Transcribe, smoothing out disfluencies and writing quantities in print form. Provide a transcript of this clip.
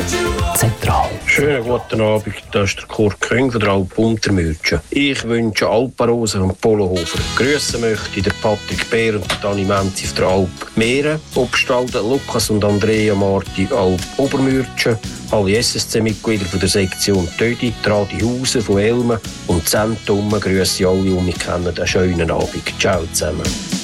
Zentral. Schönen guten Abend, das ist der Kurt Köng von der Alp Untermürtschen. Ich wünsche Alparosen und Polohofer. Grüßen möchte der Patrick Bär und der Dani Menzi auf der Alp Meeren. Obstalden Lukas und Andrea Marti, Alp Obermürtschen. Alle SSC-Mitglieder von der Sektion Tödi, Tradi Hausen von Elmen und Zentummen grüße alle, die mich kennen. Einen schönen Abend. Ciao zusammen.